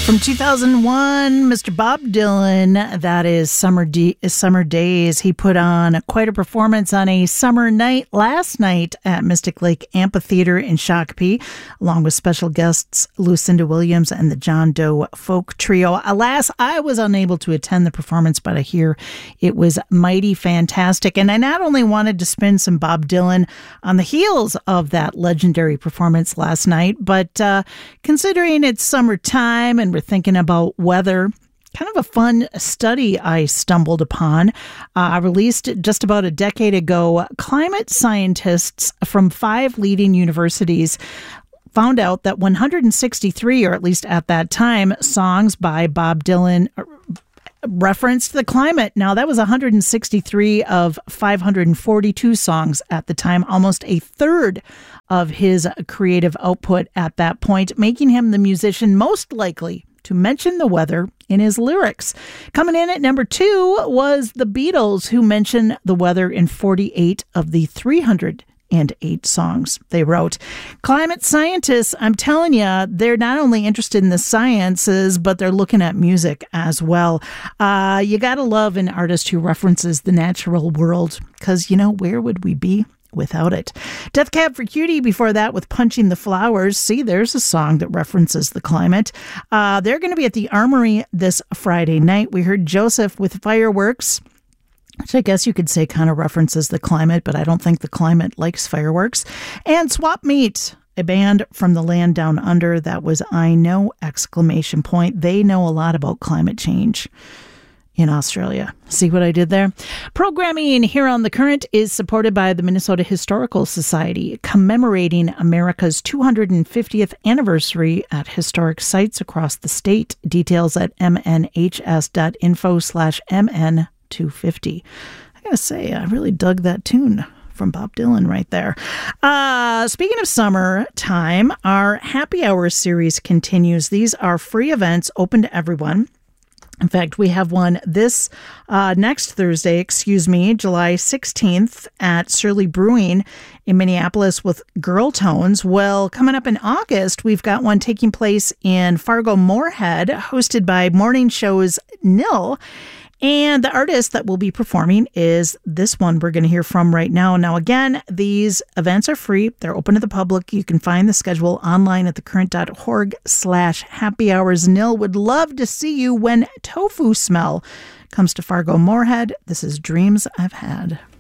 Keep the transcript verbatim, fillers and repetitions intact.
From two thousand one, Mister Bob Dylan, that is Summer D- Summer Days. He put on quite a performance on a summer night last night at Mystic Lake Amphitheater in Shakopee, along with special guests Lucinda Williams and the John Doe Folk Trio. Alas, I was unable to attend the performance, but I hear it was mighty fantastic. And I not only wanted to spin some Bob Dylan on the heels of that legendary performance last night, but uh, considering it's summertime and we're thinking about weather, kind of a fun study I stumbled upon. Uh, released just about a decade ago, climate scientists from five leading universities found out that one hundred sixty-three, or at least at that time, songs by Bob Dylan referenced the climate. Now, that was one hundred sixty-three of five hundred forty-two songs at the time, almost a third of his creative output at that point, making him the musician most likely to mention the weather in his lyrics. Coming in at number two was the Beatles, who mention the weather in forty-eight of the three hundred eight songs they wrote. Climate scientists, I'm telling you, they're not only interested in the sciences, but they're looking at music as well. Uh, you gotta love an artist who references the natural world, because, you know, where would we be without it? Death Cab for Cutie before that with Punching the Flowers. See, there's a song that references the climate. Uh, they're going to be at the Armory this Friday night. We heard Joseph with Fireworks, which I guess you could say kind of references the climate, but I don't think the climate likes fireworks. And Swap Meat, a band from the land down under. That was I Know! Exclamation point. They know a lot about climate change in Australia. See what I did there? Programming here on The Current is supported by the Minnesota Historical Society, commemorating America's two hundred fiftieth anniversary at historic sites across the state. Details at mnhs.info slash mn. two fifty. I gotta say, I really dug that tune from Bob Dylan right there. Uh, speaking of summertime, our Happy Hour series continues. These are free events open to everyone. In fact, we have one this uh, next Thursday, excuse me, July sixteenth at Surly Brewing in Minneapolis with Girl Tones. Well, coming up in August, we've got one taking place in Fargo-Moorhead, hosted by Morning Show's Nil. And the artist that will be performing is this one we're going to hear from right now. Now, again, these events are free. They're open to the public. You can find the schedule online at thecurrent.org slash happy hours. Nil would love to see you when Tofu Smell comes to Fargo-Moorhead. This is Dreams I've Had.